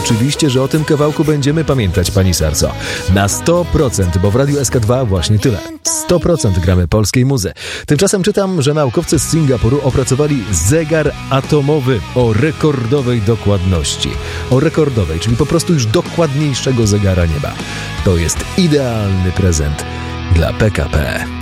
Oczywiście, że o tym kawałku będziemy pamiętać, pani Sarso. Na 100%, bo w Radiu SK2 właśnie tyle. 100% gramy polskiej muzy. Tymczasem czytam, że naukowcy z Singapuru opracowali zegar atomowy o rekordowej dokładności. O rekordowej, czyli po prostu już dokładniejszego zegara nieba. To jest idealny prezent dla PKP.